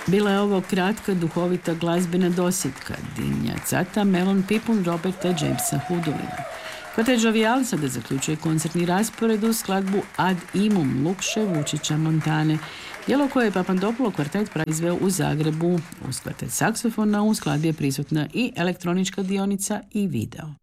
Bila je ovo kratka, duhovita glazbena dosjetka Dinja Cata, Melon Pipun, Roberta Jamesa Hudulina. Kvartet Jovial sada zaključuje koncertni raspored uz skladbu Ad imum Lukše Vučića Montane, djelo koje je Papandopulo kvartet proizveo u Zagrebu. Uz kvartet saksofona u skladbi je prisutna i elektronička dionica i video.